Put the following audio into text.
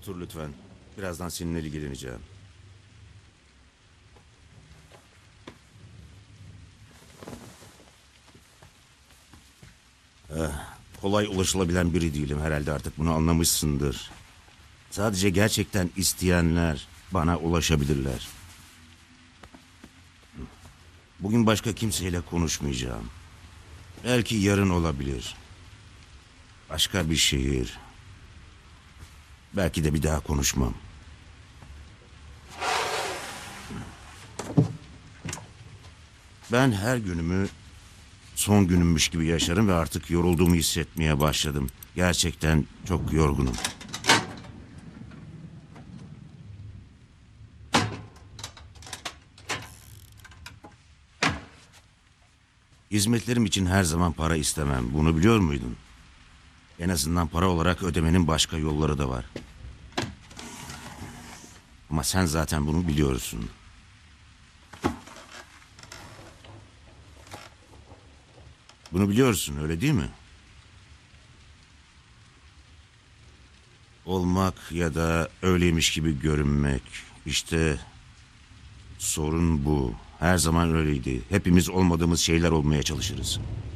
Otur lütfen. Birazdan seninle ilgileneceğim. Kolay ulaşılabilen biri değilim, herhalde artık bunu anlamışsındır. Sadece gerçekten isteyenler bana ulaşabilirler. Bugün başka kimseyle konuşmayacağım. Belki yarın olabilir. Başka bir şehir. Belki de bir daha konuşmam. Ben her günümü son günümmüş gibi yaşarım ve artık yorulduğumu hissetmeye başladım. Gerçekten çok yorgunum. Hizmetlerim için her zaman para istemem. Bunu biliyor muydun? En azından para olarak ödemenin başka yolları da var. Ama sen zaten bunu biliyorsun. Bunu biliyorsun, öyle değil mi? Olmak ya da öyleymiş gibi görünmek. İşte sorun bu. Her zaman öyleydi. Hepimiz olmadığımız şeyler olmaya çalışırız.